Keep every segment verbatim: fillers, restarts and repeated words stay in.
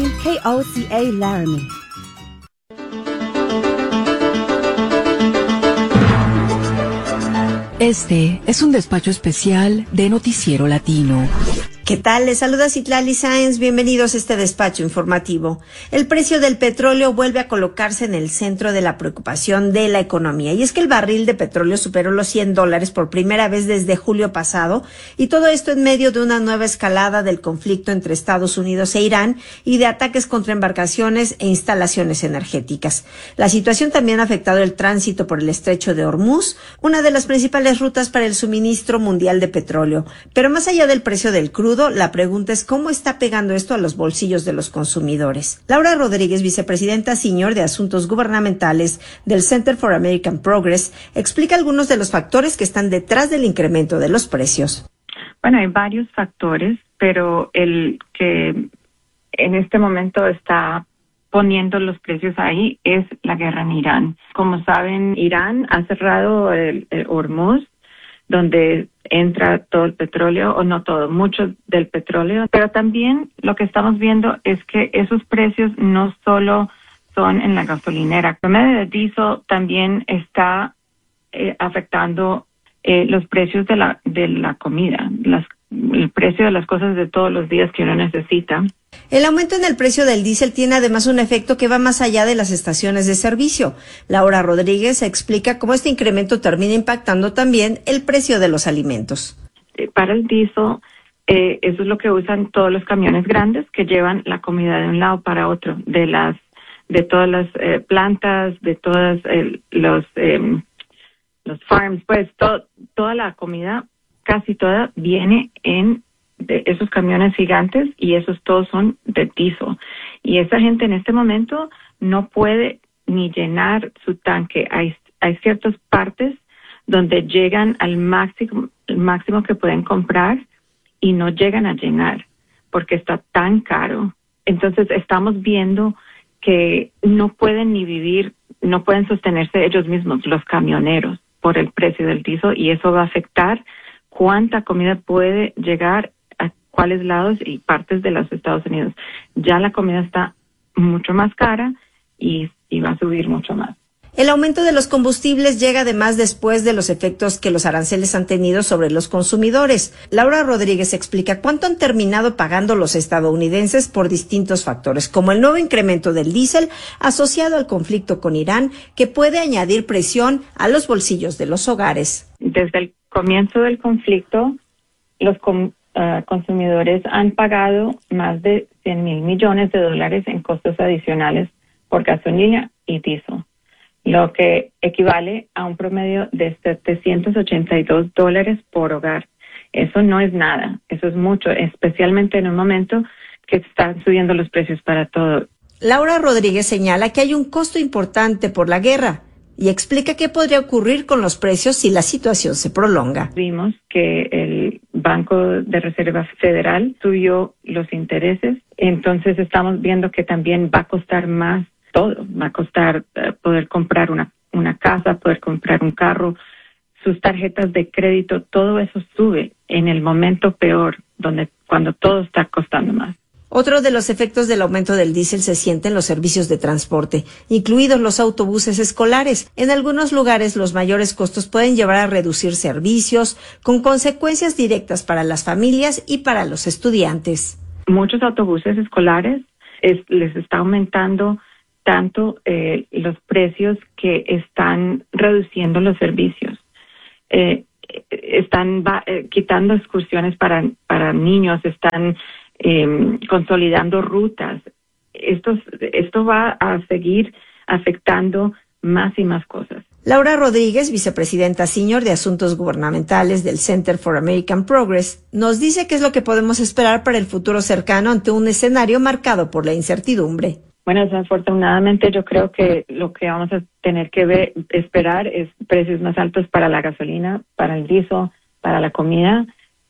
K O C A Laramie. Este es un despacho especial de Noticiero Latino. ¿Qué tal? Les saluda Citlali Sáenz. Bienvenidos a este despacho informativo. El precio del petróleo vuelve a colocarse en el centro de la preocupación de la economía. Y es que el barril de petróleo superó los cien dólares por primera vez desde julio pasado. Y todo esto en medio de una nueva escalada del conflicto entre Estados Unidos e Irán y de ataques contra embarcaciones e instalaciones energéticas. La situación también ha afectado el tránsito por el estrecho de Hormuz, una de las principales rutas para el suministro mundial de petróleo. Pero más allá del precio del crudo, la pregunta es cómo está pegando esto a los bolsillos de los consumidores. Laura Rodríguez, vicepresidenta senior de Asuntos Gubernamentales del Center for American Progress, explica algunos de los factores que están detrás del incremento de los precios. Bueno, hay varios factores, pero el que en este momento está poniendo los precios ahí es la guerra en Irán. Como saben, Irán ha cerrado el, el Hormuz, donde entra todo el petróleo, o no todo, mucho del petróleo, pero también lo que estamos viendo es que esos precios no solo son en la gasolinera. El promedio de diésel también está eh, afectando eh, los precios de la de la comida, las, el precio de las cosas de todos los días que uno necesita. El aumento en el precio del diésel tiene además un efecto que va más allá de las estaciones de servicio. Laura Rodríguez explica cómo este incremento termina impactando también el precio de los alimentos. Para el diésel, eh, eso es lo que usan todos los camiones grandes que llevan la comida de un lado para otro, de las de todas las eh, plantas, de todas eh, los eh, los farms, pues to, toda la comida, casi toda, viene en de esos camiones gigantes, y esos todos son de diésel. Y esa gente en este momento no puede ni llenar su tanque. Hay, hay ciertas partes donde llegan al máximo, el máximo que pueden comprar y no llegan a llenar porque está tan caro. Entonces estamos viendo que no pueden ni vivir, no pueden sostenerse ellos mismos, los camioneros, por el precio del diésel, y eso va a afectar cuánta comida puede llegar a cuáles lados y partes de los Estados Unidos. Ya la comida está mucho más cara y, y va a subir mucho más. El aumento de los combustibles llega además después de los efectos que los aranceles han tenido sobre los consumidores. Laura Rodríguez explica cuánto han terminado pagando los estadounidenses por distintos factores, como el nuevo incremento del diésel asociado al conflicto con Irán, que puede añadir presión a los bolsillos de los hogares. Desde el comienzo del conflicto, los com- uh, consumidores han pagado más de cien mil millones de dólares en costos adicionales por gasolina y diésel, lo que equivale a un promedio de setecientos ochenta y dos dólares por hogar. Eso no es nada, eso es mucho, especialmente en un momento que están subiendo los precios para todo. Laura Rodríguez señala que hay un costo importante por la guerra y explica qué podría ocurrir con los precios si la situación se prolonga. Vimos que el Banco de Reserva Federal subió los intereses, entonces estamos viendo que también va a costar más todo. Va a costar uh, poder comprar una, una casa, poder comprar un carro, sus tarjetas de crédito, todo eso sube en el momento peor, donde cuando todo está costando más. Otro de los efectos del aumento del diésel se siente en los servicios de transporte, incluidos los autobuses escolares. En algunos lugares los mayores costos pueden llevar a reducir servicios, con consecuencias directas para las familias y para los estudiantes. Muchos autobuses escolares es, les está aumentando tanto eh, los precios que están reduciendo los servicios. Eh, están va, eh, quitando excursiones para, para niños, están eh, consolidando rutas. Esto, esto va a seguir afectando más y más cosas. Laura Rodríguez, vicepresidenta senior de Asuntos Gubernamentales del Center for American Progress, nos dice qué es lo que podemos esperar para el futuro cercano ante un escenario marcado por la incertidumbre. Bueno, desafortunadamente yo creo que lo que vamos a tener que ver, esperar es precios más altos para la gasolina, para el diésel, para la comida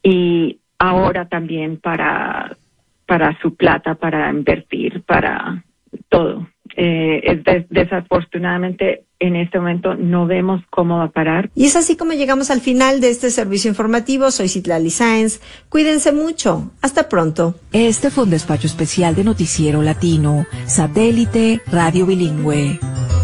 y ahora también para, para su plata, para invertir, para todo. Eh, es des- desafortunadamente, en este momento no vemos cómo va a parar. Y es así como llegamos al final de este servicio informativo. Soy Citlali Sáenz. Cuídense mucho. Hasta pronto. Este fue un despacho especial de Noticiero Latino, Satélite Radio Bilingüe.